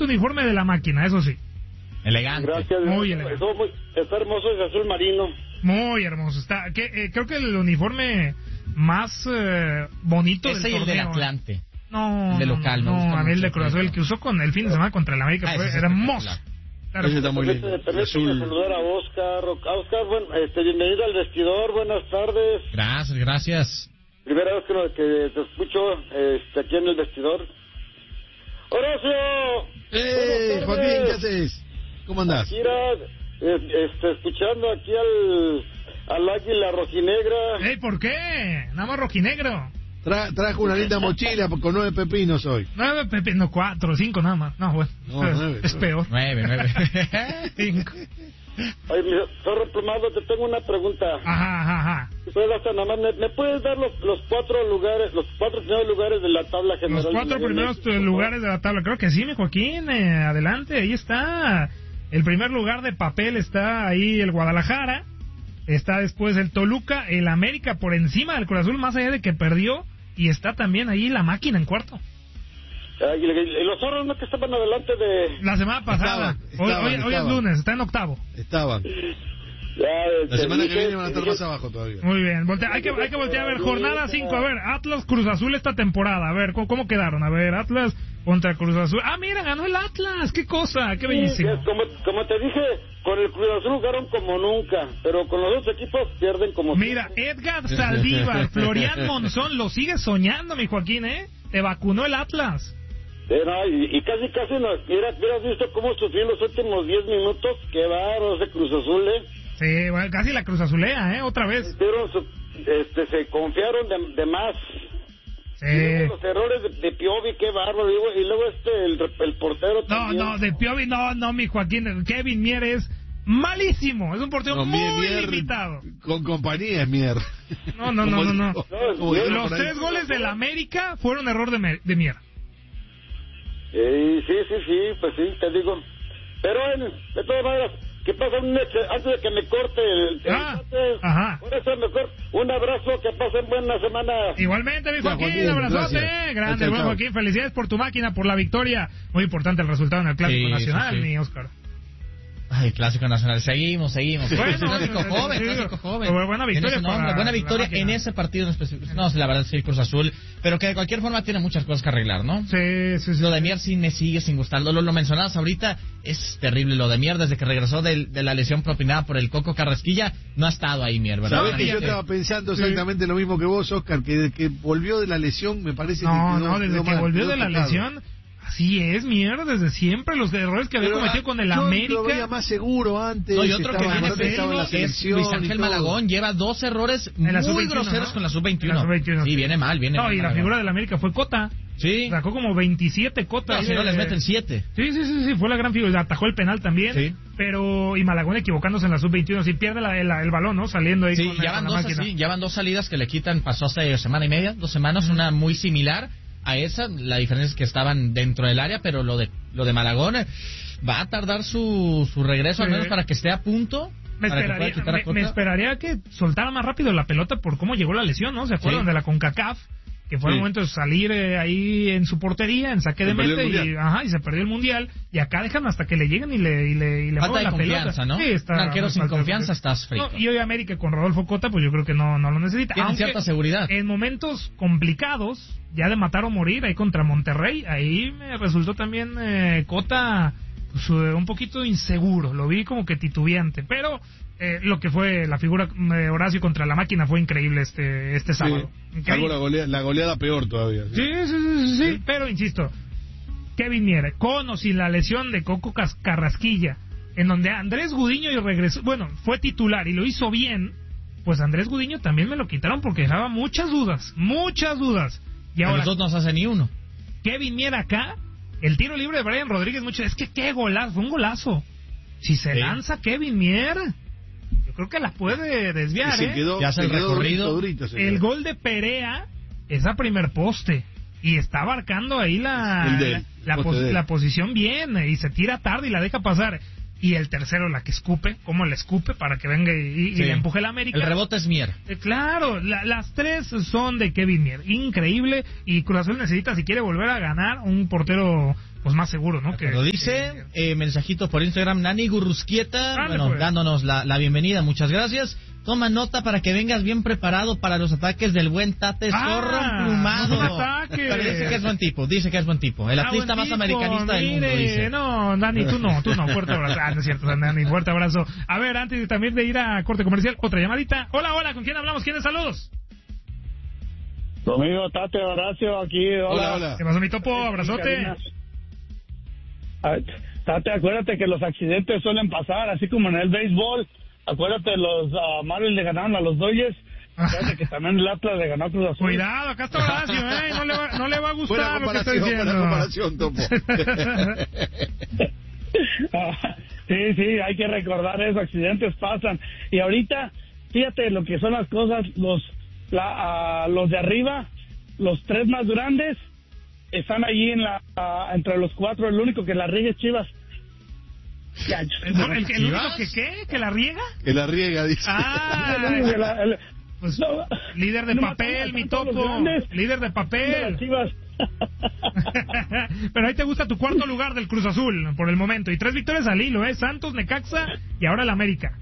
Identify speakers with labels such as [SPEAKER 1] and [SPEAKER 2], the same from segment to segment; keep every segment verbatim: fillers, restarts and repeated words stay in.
[SPEAKER 1] bonito uniforme de la máquina, eso sí.
[SPEAKER 2] Elegante.
[SPEAKER 3] Gracias.
[SPEAKER 1] Muy elegante.
[SPEAKER 3] Está, muy, está hermoso, es azul marino.
[SPEAKER 1] Muy hermoso. Está, que, eh, creo que el uniforme más eh, bonito
[SPEAKER 2] Ese
[SPEAKER 1] del
[SPEAKER 2] y el
[SPEAKER 1] torneo.
[SPEAKER 2] del Atlante.
[SPEAKER 1] No,
[SPEAKER 2] El de
[SPEAKER 1] no,
[SPEAKER 2] local,
[SPEAKER 1] no,
[SPEAKER 2] me gusta
[SPEAKER 1] a mí el
[SPEAKER 2] mucho
[SPEAKER 1] de Cruz Azul,
[SPEAKER 2] ese.
[SPEAKER 1] el que usó con el fin de semana contra el América,
[SPEAKER 2] Ah,
[SPEAKER 1] fue
[SPEAKER 2] ese es
[SPEAKER 1] hermoso.
[SPEAKER 2] espectacular.
[SPEAKER 1] Claro.
[SPEAKER 4] Ese está muy lindo.
[SPEAKER 3] Permíteme, permíteme
[SPEAKER 4] Azul.
[SPEAKER 3] saludar a Oscar. Oscar, bueno, este, bienvenido al vestidor, buenas tardes.
[SPEAKER 2] Gracias, gracias.
[SPEAKER 3] Primera vez que, que te escucho este, aquí en el vestidor. ¡Horacio!
[SPEAKER 4] ¡Eh,
[SPEAKER 3] Buenas
[SPEAKER 4] Joaquín,
[SPEAKER 3] tardes.
[SPEAKER 4] qué haces? ¿Cómo andás?
[SPEAKER 3] Mira, eh, este, escuchando aquí al, al águila rojinegra.
[SPEAKER 1] Ey, ¿por qué? Nada más rojinegro.
[SPEAKER 4] Tra trajo una linda mochila con nueve pepinos hoy.
[SPEAKER 1] Nueve pepe, no, cuatro, cinco nada más. No, bueno.
[SPEAKER 4] No,
[SPEAKER 1] eh,
[SPEAKER 4] nueve,
[SPEAKER 1] es
[SPEAKER 4] nueve.
[SPEAKER 1] peor.
[SPEAKER 2] Nueve, nueve.
[SPEAKER 1] Cinco.
[SPEAKER 3] Ay, mira, Zorro Plumado, te tengo una pregunta.
[SPEAKER 1] Ajá, ajá, ajá.
[SPEAKER 3] Pues hasta nada más, ¿me, me puedes dar los, los cuatro lugares, los cuatro primeros lugares de la tabla general?
[SPEAKER 1] Los cuatro
[SPEAKER 3] de
[SPEAKER 1] primeros
[SPEAKER 3] México, por favor?
[SPEAKER 1] lugares de la tabla. Creo que sí, mi Joaquín. Eh, adelante, ahí está. El primer lugar de papel está ahí el Guadalajara. Está después el Toluca, el América por encima del Cruz Azul, más allá de que perdió. Y está también ahí la máquina en cuarto.
[SPEAKER 3] Ay, y, y los zorros no que estaban adelante de...
[SPEAKER 1] La semana pasada.
[SPEAKER 4] Estaban,
[SPEAKER 1] hoy,
[SPEAKER 4] estaban,
[SPEAKER 1] hoy, hoy es
[SPEAKER 4] estaban.
[SPEAKER 1] lunes, está en octavo.
[SPEAKER 4] Estaban.
[SPEAKER 3] Ya,
[SPEAKER 4] La
[SPEAKER 3] este,
[SPEAKER 4] semana que
[SPEAKER 3] dije-
[SPEAKER 4] viene van a estar
[SPEAKER 3] dije-
[SPEAKER 4] más abajo todavía.
[SPEAKER 1] Muy bien, voltea, hay, que, hay que voltear a ver, jornada cinco, a ver, Atlas Cruz Azul esta temporada, a ver, ¿cómo, cómo quedaron? A ver, Atlas contra Cruz Azul. Ah, mira, ganó el Atlas, qué cosa, qué bellísimo.
[SPEAKER 3] Sí, como, como te dije, con el Cruz Azul jugaron como nunca, pero con los dos equipos pierden como
[SPEAKER 1] Mira, Edgar Saldívar, Florian Monzón, lo sigue soñando, mi Joaquín, ¿eh? Te vacunó el Atlas.
[SPEAKER 3] Eh, no, y, y casi, casi, nos, mira, hubieras visto cómo sufrió los últimos diez minutos, qué bárbaro ese Cruz Azul, ¿eh?
[SPEAKER 1] Sí, bueno, casi la Cruz Azulea, ¿eh? Otra vez.
[SPEAKER 3] Hicieron su- este, se confiaron de, de más. Y luego
[SPEAKER 1] Sí.
[SPEAKER 3] los errores de, de Piovi, qué bárbaro, digo, y luego este, el, el portero
[SPEAKER 1] No,
[SPEAKER 3] también.
[SPEAKER 1] no, de Piovi, no, no, mi Joaquín, Kevin Mier es malísimo, es un portero
[SPEAKER 4] No,
[SPEAKER 1] muy
[SPEAKER 4] Mier-
[SPEAKER 1] limitado.
[SPEAKER 4] Con compañía es Mier.
[SPEAKER 1] No, no, no, no, no.
[SPEAKER 4] Como dijeron
[SPEAKER 1] Los
[SPEAKER 4] por ahí.
[SPEAKER 1] tres goles del América fueron error de, Mer- de Mier.
[SPEAKER 3] Eh, sí, sí, sí, pues sí, te digo. Pero bueno, de todas maneras, ¿qué pasa? Un ex- antes de que me corte el... el
[SPEAKER 1] Ah,
[SPEAKER 3] antes,
[SPEAKER 1] ajá.
[SPEAKER 3] por eso mejor, un abrazo, que pasen buena semana.
[SPEAKER 1] Igualmente, mi
[SPEAKER 4] Ya,
[SPEAKER 1] Joaquín,
[SPEAKER 4] Joaquín,
[SPEAKER 1] abrazote,
[SPEAKER 4] gracias.
[SPEAKER 1] grande,
[SPEAKER 4] Chao,
[SPEAKER 1] buen
[SPEAKER 4] chao.
[SPEAKER 1] Joaquín, felicidades por tu máquina, por la victoria, muy importante el resultado en el Clásico
[SPEAKER 2] Sí,
[SPEAKER 1] Nacional,
[SPEAKER 2] sí, sí.
[SPEAKER 1] mi Oscar.
[SPEAKER 2] Ay, Clásico Nacional. Seguimos, seguimos.
[SPEAKER 1] Bueno,
[SPEAKER 2] clásico
[SPEAKER 1] sí,
[SPEAKER 2] joven,
[SPEAKER 1] sí,
[SPEAKER 2] clásico
[SPEAKER 1] sí.
[SPEAKER 2] joven.
[SPEAKER 1] Pero buena victoria
[SPEAKER 2] Tiene su nombre,
[SPEAKER 1] para
[SPEAKER 2] buena
[SPEAKER 1] la
[SPEAKER 2] victoria
[SPEAKER 1] máquina.
[SPEAKER 2] en ese partido en específico. No, la verdad sí, Cruz Azul. Pero que de cualquier forma tiene muchas cosas que arreglar, ¿no?
[SPEAKER 1] Sí, sí, sí.
[SPEAKER 2] Lo de Mier sí me sigue sin gustar. Lo, lo mencionabas ahorita, es terrible. Lo de Mier, desde que regresó de, de la lesión propinada por el Coco Carrasquilla, no ha estado ahí Mier, ¿verdad?
[SPEAKER 4] Sabés que yo
[SPEAKER 1] fíjate.
[SPEAKER 4] estaba pensando
[SPEAKER 1] Sí.
[SPEAKER 4] exactamente lo mismo que vos, Oscar, que desde que volvió de la lesión me parece
[SPEAKER 1] No,
[SPEAKER 4] que quedó,
[SPEAKER 1] no, desde
[SPEAKER 4] quedó
[SPEAKER 1] que
[SPEAKER 4] mal,
[SPEAKER 1] volvió
[SPEAKER 4] quedó
[SPEAKER 1] de la
[SPEAKER 4] tocado.
[SPEAKER 1] lesión, así es, Mier, desde siempre, los errores que había
[SPEAKER 4] Pero,
[SPEAKER 1] cometido con el
[SPEAKER 4] yo
[SPEAKER 1] América.
[SPEAKER 4] lo veía más seguro antes.
[SPEAKER 2] No, y otro que
[SPEAKER 4] estaba-
[SPEAKER 2] viene
[SPEAKER 4] aparte estaba en la
[SPEAKER 2] serio es
[SPEAKER 4] selección
[SPEAKER 2] Luis
[SPEAKER 4] y
[SPEAKER 2] Ángel
[SPEAKER 4] todo.
[SPEAKER 2] Malagón. Lleva dos errores
[SPEAKER 1] En la
[SPEAKER 2] muy
[SPEAKER 1] sub veintiuno,
[SPEAKER 2] groseros
[SPEAKER 1] ¿no?
[SPEAKER 2] con la sub
[SPEAKER 1] En
[SPEAKER 2] veintiuno.
[SPEAKER 1] la sub veintiuno,
[SPEAKER 2] Sí,
[SPEAKER 1] sí.
[SPEAKER 2] viene mal, viene
[SPEAKER 1] No,
[SPEAKER 2] mal.
[SPEAKER 1] y la
[SPEAKER 2] Malagón.
[SPEAKER 1] figura del América fue Cota.
[SPEAKER 2] Sí.
[SPEAKER 1] Sacó como veintisiete cotas.
[SPEAKER 2] No, si no
[SPEAKER 1] eh,
[SPEAKER 2] les mete el siete.
[SPEAKER 1] Sí, sí, sí, sí, fue la gran figura. Atajó el penal también.
[SPEAKER 2] Sí.
[SPEAKER 1] Pero, y Malagón equivocándose en la sub veintiuno. Sí, pierde la- el, el balón, ¿no? Saliendo ahí
[SPEAKER 2] Sí,
[SPEAKER 1] con,
[SPEAKER 2] ya
[SPEAKER 1] con
[SPEAKER 2] van
[SPEAKER 1] la
[SPEAKER 2] dos
[SPEAKER 1] máquina.
[SPEAKER 2] así, ya van dos salidas que le quitan, pasó hace semana y media, dos semanas, una muy similar a esa, la diferencia es que estaban dentro del área, pero lo de lo de Malagón eh, va a tardar su, su regreso, al
[SPEAKER 1] Sí.
[SPEAKER 2] menos para que esté a punto.
[SPEAKER 1] Me
[SPEAKER 2] para que pueda
[SPEAKER 1] esperaría,
[SPEAKER 2] quitar a
[SPEAKER 1] me,
[SPEAKER 2] Cota.
[SPEAKER 1] me esperaría que soltara más rápido la pelota por cómo llegó la lesión, ¿no? ¿Se acuerdan
[SPEAKER 2] Sí.
[SPEAKER 1] de la CONCACAF? Que fue el
[SPEAKER 4] Sí.
[SPEAKER 1] momento de salir eh, ahí en su portería, en saque
[SPEAKER 4] Se
[SPEAKER 1] de
[SPEAKER 4] perdió el
[SPEAKER 1] meta, y,
[SPEAKER 4] Mundial.
[SPEAKER 1] ajá, y se perdió el mundial. Y acá dejan hasta que le lleguen y le, y le, y le
[SPEAKER 2] Falta
[SPEAKER 1] muevan
[SPEAKER 2] de
[SPEAKER 1] la
[SPEAKER 2] confianza,
[SPEAKER 1] pelota.
[SPEAKER 2] ¿no?
[SPEAKER 1] Sí, está
[SPEAKER 2] Un arquero
[SPEAKER 1] muy
[SPEAKER 2] sin
[SPEAKER 1] falta de
[SPEAKER 2] confianza estás frito.
[SPEAKER 1] No, y hoy América con Rodolfo Cota, pues yo creo que no, no lo necesita.
[SPEAKER 2] Tienen
[SPEAKER 1] Aunque
[SPEAKER 2] cierta seguridad.
[SPEAKER 1] En momentos complicados, ya de matar o morir, ahí contra Monterrey, ahí me resultó también eh, Cota pues, eh, un poquito inseguro. Lo vi como que titubeante, pero eh, lo que fue la figura de Horacio contra la máquina fue increíble este este sábado.
[SPEAKER 4] Sí,
[SPEAKER 1] Ok.
[SPEAKER 4] salvo la goleada, la goleada peor todavía. ¿sí?
[SPEAKER 1] Sí, sí, sí, sí, sí, pero insisto, Kevin Mier, con o sin la lesión de Coco Cas- Carrasquilla, en donde Andrés Gudiño y regresó, bueno, fue titular y lo hizo bien, pues Andrés Gudiño también me lo quitaron porque dejaba muchas dudas, muchas dudas. Y
[SPEAKER 2] A
[SPEAKER 1] ahora,
[SPEAKER 2] los dos no se hace ni uno.
[SPEAKER 1] Kevin Mier acá, el tiro libre de Brian Rodríguez, mucho, es que qué golazo, fue un golazo. Si se
[SPEAKER 2] Sí.
[SPEAKER 1] lanza Kevin Mier, yo creo que la puede desviar,
[SPEAKER 4] Y se
[SPEAKER 1] ¿eh?
[SPEAKER 4] quedó,
[SPEAKER 2] Ya hace
[SPEAKER 4] se
[SPEAKER 2] el
[SPEAKER 4] quedó
[SPEAKER 2] recorrido.
[SPEAKER 4] durito, durito, se
[SPEAKER 1] El
[SPEAKER 4] quedó.
[SPEAKER 1] gol de Perea es a primer poste y está abarcando ahí la,
[SPEAKER 4] El de él,
[SPEAKER 1] la, la
[SPEAKER 4] poste
[SPEAKER 1] pos-
[SPEAKER 4] de él.
[SPEAKER 1] la posición bien y se tira tarde y la deja pasar. Y el tercero, la que escupe, cómo le escupe para que venga y, y
[SPEAKER 2] Sí.
[SPEAKER 1] le empuje la América.
[SPEAKER 2] El rebote es Mier.
[SPEAKER 1] Eh, Claro, la- las tres son de Kevin Mier. Increíble. Y Cruz Azul necesita, si quiere volver a ganar, un portero pues más seguro, ¿no? Que,
[SPEAKER 2] lo dice,
[SPEAKER 1] que...
[SPEAKER 2] Eh, mensajito por Instagram, Nani Gurrusquieta,
[SPEAKER 1] Dale,
[SPEAKER 2] bueno,
[SPEAKER 1] pues.
[SPEAKER 2] dándonos la, la bienvenida, muchas gracias. Toma nota para que vengas bien preparado para los ataques del buen Tate
[SPEAKER 1] Ah,
[SPEAKER 2] Zorro emplumado.
[SPEAKER 1] un ataque.
[SPEAKER 2] Pero dice que es buen tipo, dice que es buen tipo. El
[SPEAKER 1] Ah,
[SPEAKER 2] atleta
[SPEAKER 1] buen
[SPEAKER 2] más
[SPEAKER 1] tipo,
[SPEAKER 2] americanista del mundo,
[SPEAKER 1] mire,
[SPEAKER 2] dice.
[SPEAKER 1] No, Nani, tú no, tú no, fuerte abrazo. Ah, no es cierto, Nani, fuerte abrazo. A ver, antes también de ir a corte comercial, otra llamadita. Hola, hola, ¿con quién hablamos? ¿Quiénes saludos?
[SPEAKER 3] Conmigo, Tate Horacio, aquí. Hola,
[SPEAKER 4] Hola, hola.
[SPEAKER 1] ¿Qué pasó, mi topo? Abrazote.
[SPEAKER 3] Ah, Tate, acuérdate que los accidentes suelen pasar, así como en el béisbol. Acuérdate, los uh, Marlins le ganaron a los Dodgers. Acuérdate que también el Atlas le ganó a Cruz Azul.
[SPEAKER 1] Cuidado, acá está Horacio, ¿eh? No le va, no le va a gustar
[SPEAKER 4] Buena
[SPEAKER 1] lo que estoy
[SPEAKER 4] comparación,
[SPEAKER 1] diciendo.
[SPEAKER 4] buena comparación, Topo.
[SPEAKER 3] Ah, sí, sí, hay que recordar eso, accidentes pasan. Y ahorita, fíjate lo que son las cosas, los la, uh, los de arriba, los tres más grandes, están allí en la uh, entre los cuatro, el único que la riega es Chivas. Ya,
[SPEAKER 1] ¿El, el, el, el único que qué? ¿Que la riega?
[SPEAKER 4] Que la riega, dice.
[SPEAKER 1] Ah,
[SPEAKER 3] el único que la- el-
[SPEAKER 1] pues,
[SPEAKER 3] no,
[SPEAKER 1] líder de
[SPEAKER 3] no,
[SPEAKER 1] papel,
[SPEAKER 3] no,
[SPEAKER 1] mi
[SPEAKER 3] no, todos los
[SPEAKER 1] topo.
[SPEAKER 3] grandes.
[SPEAKER 1] Líder de
[SPEAKER 3] de
[SPEAKER 1] papel.
[SPEAKER 3] las Chivas.
[SPEAKER 1] Pero ahí te gusta tu cuarto lugar del Cruz Azul por el momento. Y tres victorias al hilo, ¿eh? Santos, Necaxa y ahora el América.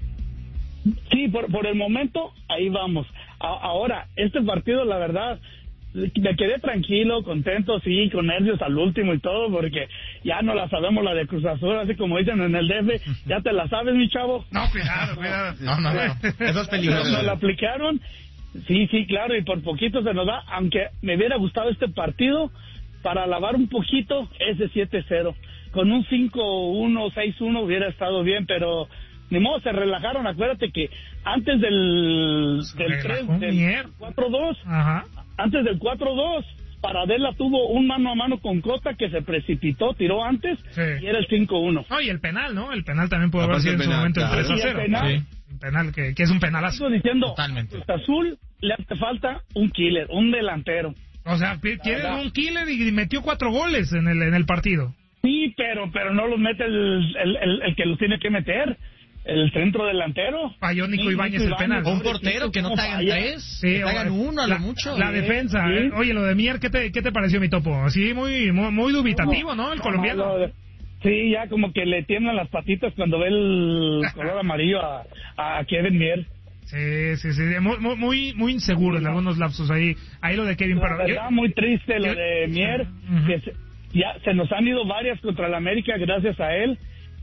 [SPEAKER 3] Sí, por, por el momento, ahí vamos. A, ahora, este partido, la verdad, me quedé tranquilo, contento, sí, con nervios al último y todo, porque ya no la sabemos la de Cruz Azul, así como dicen en el D F, ya te la sabes, mi chavo.
[SPEAKER 1] No, cuidado, cuidado.
[SPEAKER 2] No, no, no, eso es
[SPEAKER 3] Nos
[SPEAKER 2] peligroso.
[SPEAKER 3] la aplicaron, sí, sí, claro, y por poquito se nos da, aunque me hubiera gustado este partido, para alabar un poquito, ese siete cero. Con un cinco uno, seis uno hubiera estado bien, pero ni modo, se relajaron. Acuérdate que antes del, del, tres,
[SPEAKER 1] relajó,
[SPEAKER 3] del
[SPEAKER 1] mier.
[SPEAKER 3] cuatro dos,
[SPEAKER 1] Ajá.
[SPEAKER 3] antes del cuatro dos, Paradela tuvo un mano a mano con Cota que se precipitó, tiró antes,
[SPEAKER 1] Sí.
[SPEAKER 3] y era el cinco uno.
[SPEAKER 1] No, y el penal, ¿no? El penal también pudo haber
[SPEAKER 4] Aparte
[SPEAKER 1] sido en
[SPEAKER 4] el
[SPEAKER 1] su
[SPEAKER 4] penal,
[SPEAKER 1] momento el
[SPEAKER 4] claro.
[SPEAKER 1] tres a
[SPEAKER 3] Y el
[SPEAKER 1] cero.
[SPEAKER 3] penal.
[SPEAKER 1] Sí. Un penal que, que es un penalazo.
[SPEAKER 3] Sigo diciendo,
[SPEAKER 2] Totalmente.
[SPEAKER 3] Cruz Azul le hace falta un killer, un delantero.
[SPEAKER 1] O sea, quiere
[SPEAKER 3] verdad.
[SPEAKER 1] un killer y metió cuatro goles en el, en el partido.
[SPEAKER 3] Sí, pero pero no los mete el, el, el, el que los tiene que meter, el centro delantero.
[SPEAKER 1] Falló Nico
[SPEAKER 3] Sí,
[SPEAKER 1] Ibáñez el penal.
[SPEAKER 2] Un portero que no te hagan tres,
[SPEAKER 1] Sí,
[SPEAKER 2] que te hagan
[SPEAKER 1] o-
[SPEAKER 2] uno a
[SPEAKER 1] la,
[SPEAKER 2] lo mucho.
[SPEAKER 1] La
[SPEAKER 3] Sí,
[SPEAKER 1] defensa.
[SPEAKER 3] sí.
[SPEAKER 1] eh, Oye, lo de Mier, ¿qué te, ¿qué te pareció, mi topo? Sí, muy muy, muy dubitativo, ¿no? El
[SPEAKER 3] No,
[SPEAKER 1] colombiano.
[SPEAKER 3] no, lo- sí, ya como que le tiemblan las patitas cuando ve el color amarillo a, a Kevin Mier.
[SPEAKER 1] Sí, sí, sí. Muy, muy, muy, muy inseguro en algunos lapsos ahí. Ahí lo de Kevin,
[SPEAKER 3] La
[SPEAKER 1] pero...
[SPEAKER 3] verdad,
[SPEAKER 1] yo-
[SPEAKER 3] muy triste lo
[SPEAKER 1] yo-
[SPEAKER 3] de Mier,
[SPEAKER 1] Ujú.
[SPEAKER 3] que se- ya se nos han ido varias contra el América gracias a él,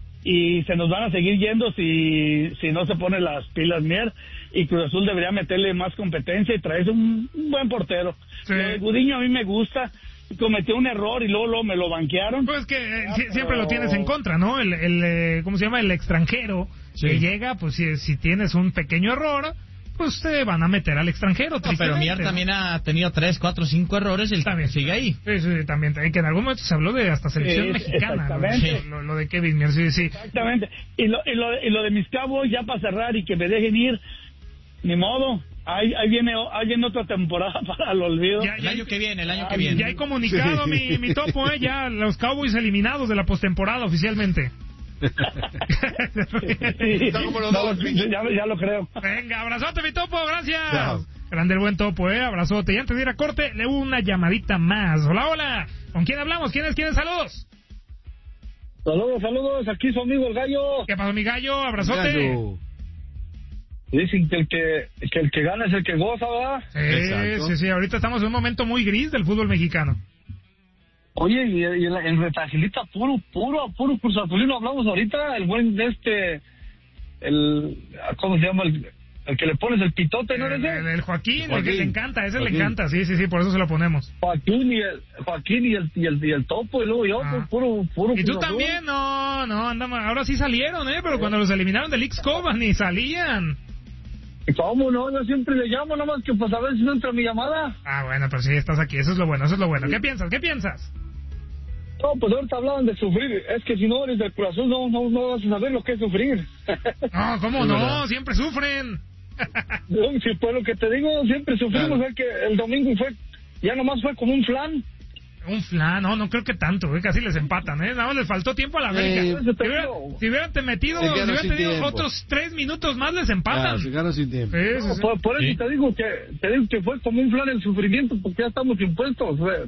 [SPEAKER 3] y se nos van a seguir yendo si, si no se pone las pilas Mier, y Cruz Azul debería meterle más competencia y traerse un, un buen portero.
[SPEAKER 1] Sí.
[SPEAKER 3] Lo de Gudiño a mí me gusta, cometió un error y luego, luego me lo banquearon.
[SPEAKER 1] Pues que eh,
[SPEAKER 3] Ah,
[SPEAKER 1] si- siempre
[SPEAKER 3] pero-
[SPEAKER 1] lo tienes en contra, ¿no? El, el eh, ¿cómo se llama? El extranjero
[SPEAKER 2] Sí.
[SPEAKER 1] que llega, pues si, si tienes un pequeño error, pues te van a meter al extranjero,
[SPEAKER 2] No, pero
[SPEAKER 1] tristemente,
[SPEAKER 2] Mier
[SPEAKER 1] ¿no?
[SPEAKER 2] también ha tenido tres, cuatro, cinco errores, el
[SPEAKER 1] También.
[SPEAKER 2] sigue ahí.
[SPEAKER 1] Sí, sí, también, también, que en algún momento se habló de hasta selección
[SPEAKER 3] Sí,
[SPEAKER 1] mexicana, lo,
[SPEAKER 3] exactamente.
[SPEAKER 1] lo- lo de Kevin Mier, sí, sí.
[SPEAKER 3] Exactamente. Y lo, y lo, y lo de mis cabos, ya para cerrar y que me dejen ir, ni modo. Ahí, ahí viene ahí viene otra temporada para el olvido.
[SPEAKER 1] Ya,
[SPEAKER 2] El
[SPEAKER 1] ya,
[SPEAKER 2] año que viene, el año que
[SPEAKER 3] ya
[SPEAKER 2] viene.
[SPEAKER 1] ya hay comunicado,
[SPEAKER 4] Sí.
[SPEAKER 1] mi, mi topo, ¿eh? Ya los Cowboys eliminados de la postemporada oficialmente.
[SPEAKER 3] Sí,
[SPEAKER 4] Está como los
[SPEAKER 3] no,
[SPEAKER 4] Dolphins.
[SPEAKER 3] ya, ya lo creo.
[SPEAKER 1] Venga, abrazote, mi topo, gracias.
[SPEAKER 4] Chao.
[SPEAKER 1] Grande el buen topo, eh, abrazote. Y antes de ir a corte, le hubo una llamadita más. Hola, hola. ¿Con quién hablamos? ¿Quién es? ¿Quién es? Saludos.
[SPEAKER 3] Saludos, saludos. Aquí su amigo el gallo.
[SPEAKER 1] ¿Qué pasó, mi gallo? Abrazote.
[SPEAKER 4] Gallo.
[SPEAKER 3] Dicen que el que, que el que gana es el que goza, ¿verdad?
[SPEAKER 1] Sí,
[SPEAKER 4] Exacto.
[SPEAKER 1] sí, sí. Ahorita estamos en un momento muy gris del fútbol mexicano.
[SPEAKER 3] Oye, y, y el, el retagilista puro, puro, puro Cruz Azulino hablamos ahorita, el buen de este, el, ¿cómo se llama? El, el que le pones el pitote, ¿no
[SPEAKER 1] El,
[SPEAKER 3] eres
[SPEAKER 1] el-
[SPEAKER 3] ese?
[SPEAKER 1] el Joaquín, el que
[SPEAKER 4] Joaquín.
[SPEAKER 1] le encanta, ese le
[SPEAKER 4] Joaquín.
[SPEAKER 1] encanta. Sí, sí, sí, por eso se lo ponemos.
[SPEAKER 3] Joaquín y el, Joaquín y el, y el, y el topo, y luego yo,
[SPEAKER 1] Ah.
[SPEAKER 3] pues, puro, puro
[SPEAKER 1] Y tú
[SPEAKER 3] Cruz Azul.
[SPEAKER 1] también, no, no, andamos, ahora sí salieron, ¿eh? Pero cuando los eliminaron del X-Coba ni salían.
[SPEAKER 3] ¿Cómo no? Yo siempre le llamo, nada más que pues a ver si no entra mi llamada.
[SPEAKER 1] Ah, bueno, pero sí, estás aquí, eso es lo bueno, eso es lo bueno. ¿Qué piensas? ¿Qué piensas?
[SPEAKER 3] No, pues ahorita hablaban de sufrir. Es que si no eres del Cruz Azul, no, no, no vas a saber lo que es sufrir.
[SPEAKER 1] No, ¿cómo
[SPEAKER 4] Es
[SPEAKER 1] no?
[SPEAKER 4] verdad.
[SPEAKER 1] Siempre sufren.
[SPEAKER 3] Si pues lo que te digo, siempre sufrimos.
[SPEAKER 4] Claro.
[SPEAKER 3] Es que el domingo fue, ya nomás fue como un flan.
[SPEAKER 1] Un flan, no, no creo que tanto, eh, casi les empatan, ¿eh? Nada más les faltó tiempo a la América.
[SPEAKER 4] Eh,
[SPEAKER 1] si, hubieran, si hubieran te metido,
[SPEAKER 4] Se
[SPEAKER 1] si
[SPEAKER 4] quedaron
[SPEAKER 1] hubieran
[SPEAKER 4] sin
[SPEAKER 1] tenido
[SPEAKER 4] tiempo.
[SPEAKER 1] otros tres minutos más, les empatan.
[SPEAKER 4] Claro, se ganó sin tiempo.
[SPEAKER 1] Sí, sí,
[SPEAKER 3] No,
[SPEAKER 1] sí.
[SPEAKER 3] por, por eso
[SPEAKER 2] Sí.
[SPEAKER 3] te digo que te digo que fue como un flan el sufrimiento, porque ya estamos impuestos. eh.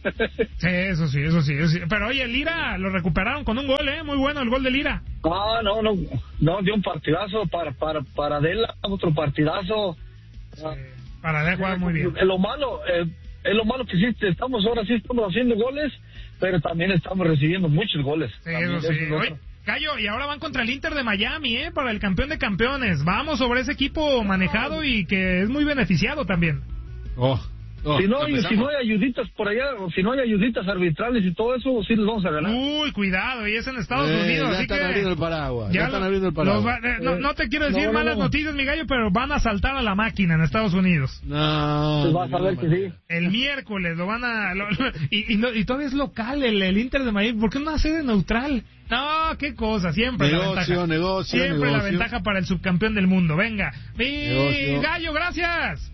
[SPEAKER 1] Sí, eso sí, eso sí, eso sí. Pero oye, Lira lo recuperaron con un gol, ¿eh? Muy bueno el gol de Lira.
[SPEAKER 3] Ah, no, no, no, dio un partidazo para para para Adela, otro partidazo.
[SPEAKER 1] Sí, para Adela juega muy bien.
[SPEAKER 3] Es lo malo, eh, es lo malo que sí, estamos ahora sí estamos haciendo goles, pero también estamos recibiendo muchos goles.
[SPEAKER 1] Sí,
[SPEAKER 3] también,
[SPEAKER 1] eso sí.
[SPEAKER 3] eso es
[SPEAKER 1] Oye, Gallo, y ahora van contra el Inter de Miami, ¿eh? Para el campeón de campeones. Vamos sobre ese equipo manejado y que es muy beneficiado también.
[SPEAKER 4] Oh. Oh,
[SPEAKER 3] si, no, y, si no hay ayuditas por allá, o si no hay ayuditas arbitrales y todo eso, sí les vamos a ganar.
[SPEAKER 1] Uy, cuidado, y es en Estados
[SPEAKER 4] eh,
[SPEAKER 1] Unidos,
[SPEAKER 4] ya
[SPEAKER 1] así
[SPEAKER 4] están
[SPEAKER 1] que...
[SPEAKER 4] abriendo el paraguas, ya,
[SPEAKER 1] ya
[SPEAKER 4] están
[SPEAKER 1] lo,
[SPEAKER 4] abriendo el paraguas.
[SPEAKER 1] Va, eh, no, no te quiero decir
[SPEAKER 3] no,
[SPEAKER 1] malas
[SPEAKER 3] no, no.
[SPEAKER 1] noticias, mi gallo, pero van a saltar a la máquina en Estados Unidos.
[SPEAKER 4] No.
[SPEAKER 3] Pues vas a ver que sí.
[SPEAKER 1] El miércoles lo van a... Lo, lo, y, y, no, y todavía es local el, el Inter de Miami. ¿Por qué no hace de neutral? No, qué cosa, siempre
[SPEAKER 4] Negocio,
[SPEAKER 1] la ventaja.
[SPEAKER 4] negocio,
[SPEAKER 1] Siempre
[SPEAKER 4] negocio.
[SPEAKER 1] la ventaja para el subcampeón del mundo. Venga. Mi
[SPEAKER 4] Negocio.
[SPEAKER 1] gallo, gracias.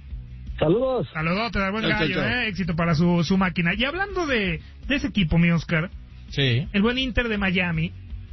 [SPEAKER 3] Saludos.
[SPEAKER 1] Saludos, te da buen
[SPEAKER 4] Chau, chau,
[SPEAKER 1] gallo,
[SPEAKER 4] chau.
[SPEAKER 1] eh, éxito para su, su máquina. Y hablando de, de ese equipo, mi Oscar,
[SPEAKER 2] Sí.
[SPEAKER 1] el buen Inter de Miami,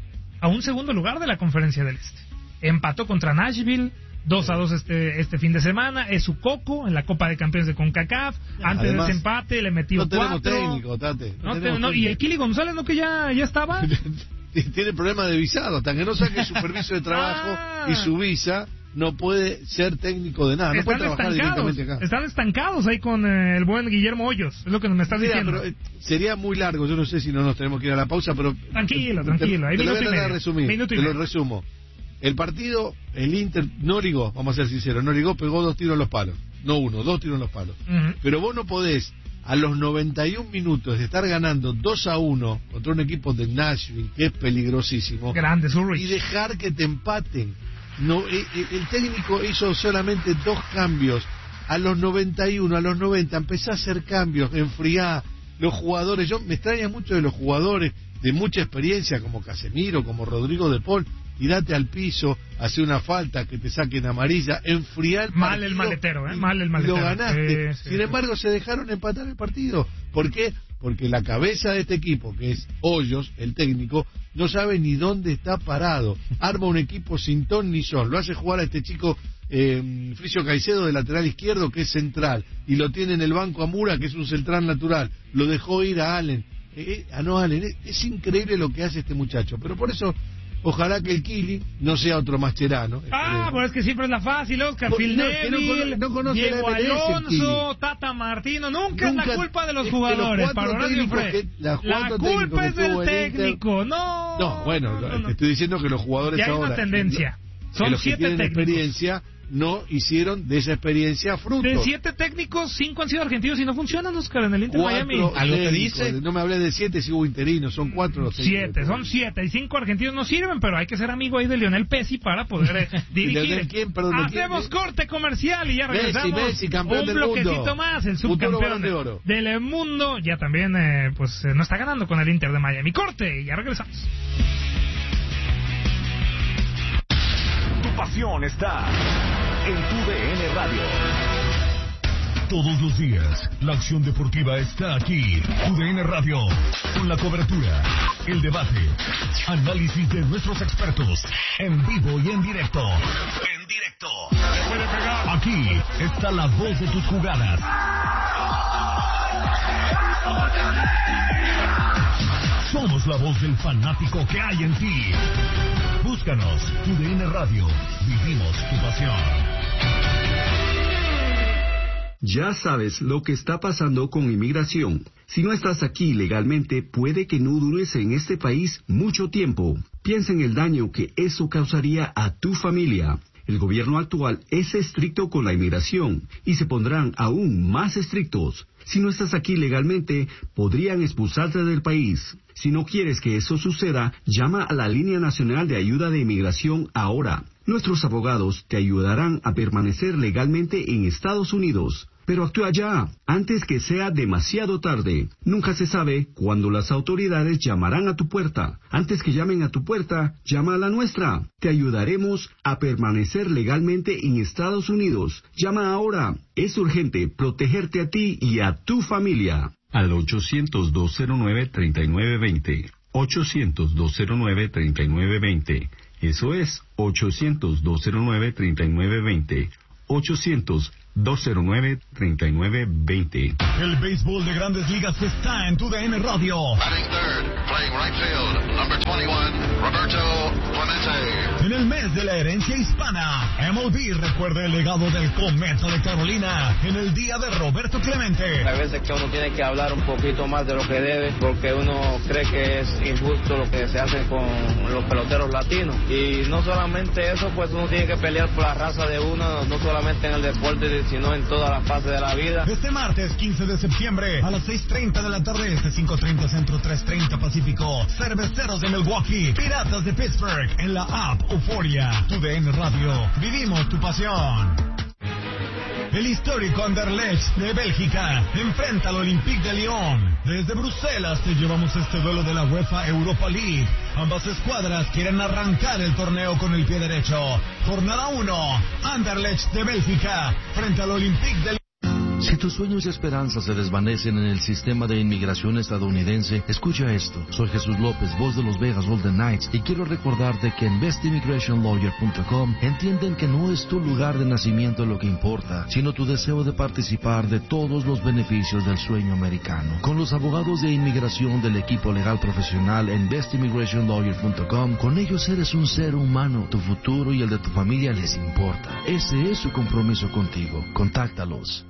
[SPEAKER 1] a un segundo lugar de la Conferencia del Este. Empató contra Nashville, dos a dos este, este fin de semana, es su coco en la Copa de Campeones de CONCACAF. Antes
[SPEAKER 4] Además,
[SPEAKER 1] de ese empate le metió
[SPEAKER 4] No tenemos
[SPEAKER 1] cuatro.
[SPEAKER 4] técnico, Tate. No
[SPEAKER 1] No te-
[SPEAKER 4] tenemos
[SPEAKER 1] no, y
[SPEAKER 4] técnico.
[SPEAKER 1] el Kili González, ¿no que ya, ya estaba?
[SPEAKER 4] Tiene problema de visado, hasta que no saque su permiso de trabajo
[SPEAKER 1] Ah.
[SPEAKER 4] y su visa, no puede ser técnico de nada, no puede
[SPEAKER 1] Están
[SPEAKER 4] trabajar
[SPEAKER 1] estancados,
[SPEAKER 4] directamente acá.
[SPEAKER 1] están estancados ahí con eh, el buen Guillermo Hoyos, es lo que me estás
[SPEAKER 4] Mira,
[SPEAKER 1] diciendo.
[SPEAKER 4] pero, eh, sería muy largo, yo no sé si no nos tenemos que ir a la pausa, pero...
[SPEAKER 1] Tranquilo,
[SPEAKER 4] te-
[SPEAKER 1] tranquilo, hay
[SPEAKER 4] te lo
[SPEAKER 1] minuto
[SPEAKER 4] voy a
[SPEAKER 1] y
[SPEAKER 4] tratar de
[SPEAKER 1] medio.
[SPEAKER 4] resumir,
[SPEAKER 1] Minuto y
[SPEAKER 4] te lo
[SPEAKER 1] medio.
[SPEAKER 4] resumo. El partido, el Inter no ligó, vamos a ser sinceros, no ligó, pegó dos tiros en los palos. No uno, dos tiros en los palos.
[SPEAKER 1] Ujú.
[SPEAKER 4] Pero vos no podés, a los noventa y un minutos de estar ganando dos a uno contra un equipo de Nashville, que es peligrosísimo,
[SPEAKER 1] Grande,
[SPEAKER 4] y
[SPEAKER 1] Zurich.
[SPEAKER 4] dejar que te empaten. No, eh, eh, el técnico hizo solamente dos cambios. A los noventa y uno, a los noventa, empezá a hacer cambios, enfriá los jugadores. Yo me extraña mucho de los jugadores de mucha experiencia, como Casemiro, como Rodrigo de Paul. Tirate al piso, hace una falta, que te saquen amarilla, enfriar el
[SPEAKER 1] Mal
[SPEAKER 4] partido
[SPEAKER 1] el maletero, ¿eh?
[SPEAKER 4] y
[SPEAKER 1] Mal el maletero.
[SPEAKER 4] Lo ganaste.
[SPEAKER 1] Sí, sí,
[SPEAKER 4] Sin
[SPEAKER 1] sí.
[SPEAKER 4] embargo, se dejaron empatar el partido. ¿Por qué? Porque la cabeza de este equipo, que es Hoyos, el técnico, no sabe ni dónde está parado. Arma un equipo sin ton ni son. Lo hace jugar a este chico eh, Fricio Caicedo de lateral izquierdo, que es central. Y lo tiene en el banco a Mura, que es un central natural. Lo dejó ir a Allen. Eh, a no Allen. Es, es increíble lo que hace este muchacho. Pero por eso... Ojalá que el Kili no sea otro Mascherano.
[SPEAKER 1] Ah, pues es que siempre es la fácil, Oscar.
[SPEAKER 4] No,
[SPEAKER 1] Phil
[SPEAKER 4] no, que no
[SPEAKER 1] Neville,
[SPEAKER 4] cono- no conoce
[SPEAKER 1] Diego
[SPEAKER 4] la M L S, el
[SPEAKER 1] Alonso,
[SPEAKER 4] Kili.
[SPEAKER 1] Tata Martino. Nunca, es
[SPEAKER 4] Nunca-
[SPEAKER 1] la culpa de los
[SPEAKER 4] es que los
[SPEAKER 1] jugadores.
[SPEAKER 4] cuatro
[SPEAKER 1] Para Horacio
[SPEAKER 4] técnicos
[SPEAKER 1] Fred.
[SPEAKER 4] que- las
[SPEAKER 1] La
[SPEAKER 4] cuatro técnicos
[SPEAKER 1] culpa
[SPEAKER 4] que
[SPEAKER 1] es del
[SPEAKER 4] tuvo el Inter-
[SPEAKER 1] técnico. No.
[SPEAKER 4] No, bueno,
[SPEAKER 1] no, no.
[SPEAKER 4] te estoy diciendo que los jugadores
[SPEAKER 1] Ya hay
[SPEAKER 4] ahora...
[SPEAKER 1] una tendencia.
[SPEAKER 4] que
[SPEAKER 1] Son
[SPEAKER 4] los que
[SPEAKER 1] siete
[SPEAKER 4] tienen
[SPEAKER 1] técnicos.
[SPEAKER 4] experiencia no hicieron de esa experiencia fruto.
[SPEAKER 1] De siete técnicos, cinco han sido argentinos y no funcionan, Oscar, en el Inter
[SPEAKER 4] Cuatro
[SPEAKER 1] Miami.
[SPEAKER 2] Algo te
[SPEAKER 4] técnicos.
[SPEAKER 2] dice.
[SPEAKER 4] No me hablé de siete si hubo interinos, son cuatro los técnicos.
[SPEAKER 1] Siete, son siete. Y cinco argentinos no sirven, pero hay que ser amigo ahí de Lionel Messi para poder eh, dirigir.
[SPEAKER 4] ¿Lionel quién? Perdón, ¿de quién?
[SPEAKER 1] Hacemos corte comercial y ya
[SPEAKER 4] Messi,
[SPEAKER 1] regresamos.
[SPEAKER 4] Messi, campeón
[SPEAKER 1] Un
[SPEAKER 4] del
[SPEAKER 1] bloquecito
[SPEAKER 4] mundo.
[SPEAKER 1] más, el
[SPEAKER 4] Futuro
[SPEAKER 1] subcampeón
[SPEAKER 4] Balón de Oro.
[SPEAKER 1] del mundo. Ya también, eh, pues, eh, no está ganando con el Inter de Miami. Corte y ya regresamos.
[SPEAKER 5] Tu pasión está en tu D N Radio.
[SPEAKER 6] Todos los días, la acción deportiva está aquí. U D N Radio, con la cobertura, el debate, análisis de nuestros expertos, en vivo y en directo. En directo. Aquí está la voz de tus jugadas. Somos la voz del fanático que hay en ti. Búscanos, U D N Radio. Vivimos tu pasión.
[SPEAKER 7] Ya sabes lo que está pasando con inmigración. Si no estás aquí legalmente, puede que no dures en este país mucho tiempo. Piensa en el daño que eso causaría a tu familia. El gobierno actual es estricto con la inmigración y se pondrán aún más estrictos. Si no estás aquí legalmente, podrían expulsarte del país. Si no quieres que eso suceda, llama a la Línea Nacional de Ayuda de Inmigración ahora. Nuestros abogados te ayudarán a permanecer legalmente en Estados Unidos. Pero actúa ya, antes que sea demasiado tarde. Nunca se sabe cuándo las autoridades llamarán a tu puerta. Antes que llamen a tu puerta, llama a la nuestra. Te ayudaremos a permanecer legalmente en Estados Unidos. Llama ahora. Es urgente protegerte a ti y a tu familia. Al ochocientos, dos cero nueve, treinta y nueve veinte. ochocientos, dos cero nueve, treinta y nueve veinte. Eso es ochocientos, dos cero nueve, treinta y nueve veinte. ochocientos, dos cero nueve, tres nueve dos cero.
[SPEAKER 6] El béisbol de Grandes Ligas está en tu D N Radio.
[SPEAKER 8] Batting third, playing right field, number twenty-one, Roberto Clemente.
[SPEAKER 6] En el mes de la herencia hispana, M L B recuerda el legado del Cometa de Carolina en el día de Roberto Clemente.
[SPEAKER 9] Hay veces que uno tiene que hablar un poquito más de lo que debe, porque uno cree que es injusto lo que se hace con los peloteros latinos. Y no solamente eso, pues uno tiene que pelear por la raza de uno, no solamente en el deporte, sino en todas las fases de la vida.
[SPEAKER 6] Este martes quince de septiembre a las seis treinta de la tarde, este cinco treinta Centro, tres treinta Pacífico. Cerveceros de Milwaukee, Piratas de Pittsburgh en la app Euphoria. Tu D N Radio, vivimos tu pasión. El histórico Anderlecht de Bélgica enfrenta al Olympique de Lyon. Desde Bruselas te llevamos este duelo de la UEFA Europa League. Ambas escuadras quieren arrancar el torneo con el pie derecho. Jornada uno, Anderlecht de Bélgica frente al Olympique de Lyon.
[SPEAKER 10] Si tus sueños y esperanzas se desvanecen en el sistema de inmigración estadounidense, escucha esto. Soy Jesús López, voz de los Vegas Golden Knights, y quiero recordarte que en best immigration lawyer punto com entienden que no es tu lugar de nacimiento lo que importa, sino tu deseo de participar de todos los beneficios del sueño americano. Con los abogados de inmigración del equipo legal profesional en best immigration lawyer punto com, con ellos eres un ser humano. Tu futuro y el de tu familia les importa. Ese es su compromiso contigo. Contáctalos.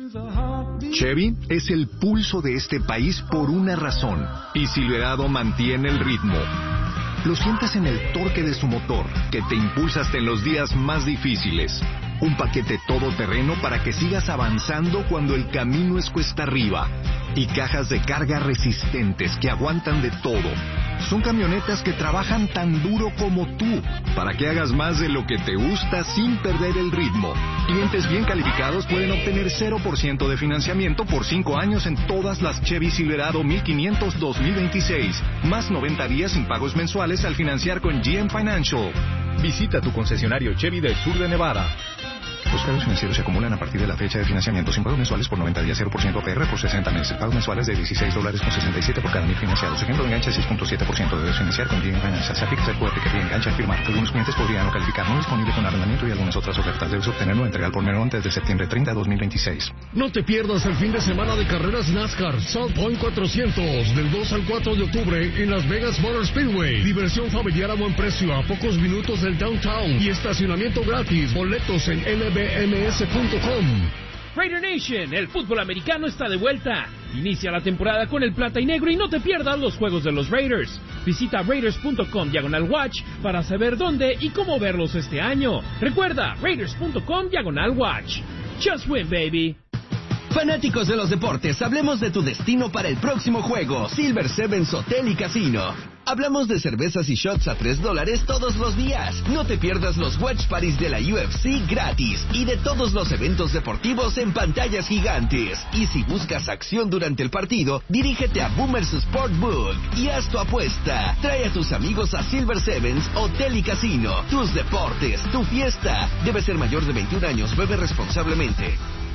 [SPEAKER 11] Chevy es el pulso de este país por una razón, y Silverado mantiene el ritmo. Lo sientes en el torque de su motor, que te impulsa hasta en los días más difíciles. Un paquete todoterreno para que sigas avanzando cuando el camino es cuesta arriba. Y cajas de carga resistentes que aguantan de todo. Son camionetas que trabajan tan duro como tú, para que hagas más de lo que te gusta sin perder el ritmo. Clientes bien calificados pueden obtener cero por ciento de financiamiento por cinco años en todas las Chevy Silverado mil quinientos dos mil veintiséis, más noventa días sin pagos mensuales al financiar con G M Financial. Visita tu concesionario Chevy del sur de Nevada. Los cargos financieros se acumulan a partir de la fecha de financiamiento sin pagos mensuales por noventa días, cero por ciento A P R por sesenta meses. Pagos mensuales de dieciséis dólares con sesenta y siete por cada mil financiados. Ejemplo de enganche seis punto siete por ciento. Debes financiar con G M Financial. Se aplica el fuerte que engancha al firmar. Algunos clientes podrían no calificar. No disponible con arrendamiento y algunas otras ofertas. Debes obtenerlo entrega al por menor antes de septiembre treinta de dos mil veintiséis.
[SPEAKER 12] No te pierdas el fin de semana de carreras NASCAR South Point cuatrocientos del dos al cuatro de octubre en Las Vegas Motor Speedway. Diversión familiar a buen precio a pocos minutos del downtown y estacionamiento gratis. Boletos en L B M S punto com.
[SPEAKER 13] Raider Nation, el fútbol americano está de vuelta. Inicia la temporada con el plata y negro y no te pierdas los juegos de los Raiders. Visita raiders punto com diagonal watch para saber dónde y cómo verlos este año. Recuerda, raiders punto com diagonal watch. Just win, baby.
[SPEAKER 14] Fanáticos de los deportes, hablemos de tu destino para el próximo juego. Silver Sevens Hotel y Casino. Hablamos de cervezas y shots a tres dólares todos los días. No te pierdas los watch parties de la U F C gratis y de todos los eventos deportivos en pantallas gigantes. Y si buscas acción durante el partido, dirígete a Boomers Sportbook y haz tu apuesta. Trae a tus amigos a Silver Sevens Hotel y Casino. Tus deportes, tu fiesta. Debe ser mayor de veintiún años. Bebe responsablemente.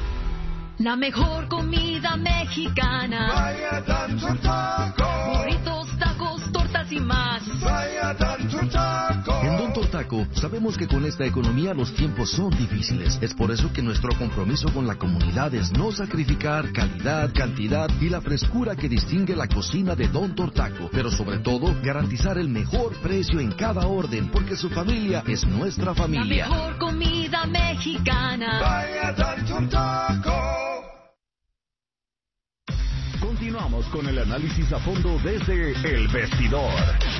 [SPEAKER 15] La mejor comida mexicana.
[SPEAKER 16] Vaya Don Taco.
[SPEAKER 15] Burritos, tacos, tortas y más.
[SPEAKER 16] Vaya Don Taco.
[SPEAKER 10] En Don Taco sabemos que con esta economía los tiempos son difíciles. Es por eso que nuestro compromiso con la comunidad es no sacrificar calidad, cantidad y la frescura que distingue la cocina de Don Taco. Pero sobre todo, garantizar el mejor precio en cada orden, porque su familia es nuestra familia.
[SPEAKER 15] La mejor comida mexicana.
[SPEAKER 16] Vaya Don Taco.
[SPEAKER 6] Continuamos con el análisis a fondo desde El Vestidor.